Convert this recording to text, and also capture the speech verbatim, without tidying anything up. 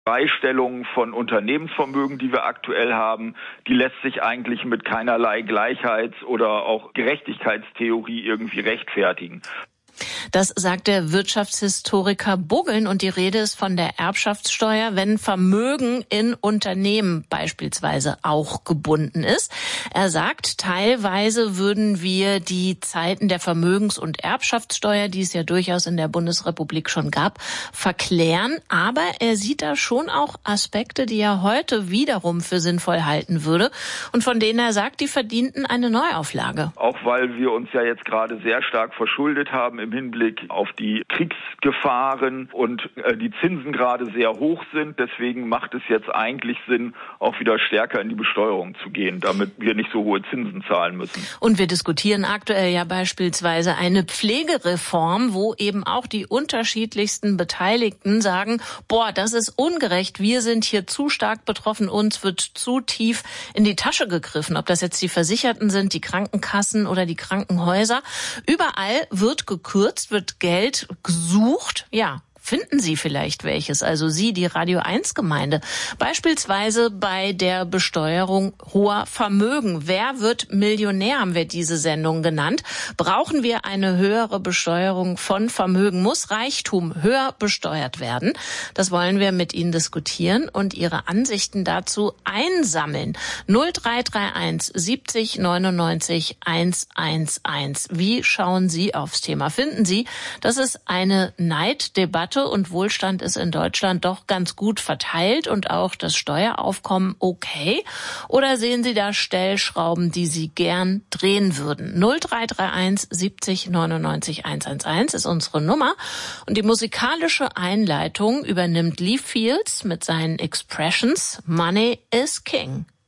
Freistellung von Unternehmensvermögen, die wir aktuell haben, die lässt sich eigentlich mit keinerlei Gleichheits- oder auch Gerechtigkeitstheorie irgendwie rechtfertigen. Das sagt der Wirtschaftshistoriker Buggeln und die Rede ist von der Erbschaftssteuer, wenn Vermögen in Unternehmen beispielsweise auch gebunden ist. Er sagt, teilweise würden wir die Zeiten der Vermögens- und Erbschaftssteuer, die es ja durchaus in der Bundesrepublik schon gab, verklären. Aber er sieht da schon auch Aspekte, die er heute wiederum für sinnvoll halten würde und von denen er sagt, die verdienten eine Neuauflage. Auch weil wir uns ja jetzt gerade sehr stark verschuldet haben im Hinblick auf die Kriegsgefahren und äh, die Zinsen gerade sehr hoch sind. Deswegen macht es jetzt eigentlich Sinn, auch wieder stärker in die Besteuerung zu gehen, damit wir nicht so hohe Zinsen zahlen müssen. Und wir diskutieren aktuell ja beispielsweise eine Pflegereform, wo eben auch die unterschiedlichsten Beteiligten sagen, boah, das ist ungerecht, wir sind hier zu stark betroffen, uns wird zu tief in die Tasche gegriffen. Ob das jetzt die Versicherten sind, die Krankenkassen oder die Krankenhäuser. Überall wird gekürzt, wird Geld gesucht, ja. Finden Sie vielleicht welches, also Sie, die Radio eins Gemeinde, beispielsweise bei der Besteuerung hoher Vermögen. Wer wird Millionär, haben wir diese Sendung genannt. Brauchen wir eine höhere Besteuerung von Vermögen? Muss Reichtum höher besteuert werden? Das wollen wir mit Ihnen diskutieren und Ihre Ansichten dazu einsammeln. null drei drei eins siebzig neunundneunzig hundertzehn. Wie schauen Sie aufs Thema? Finden Sie, dass es eine Neiddebatte und Wohlstand ist in Deutschland doch ganz gut verteilt und auch das Steueraufkommen okay? Oder sehen Sie da Stellschrauben, die Sie gern drehen würden? null drei drei eins siebzig neunundneunzig hundertzehn ist unsere Nummer. Und die musikalische Einleitung übernimmt Lee Fields mit seinen Expressions Money is King.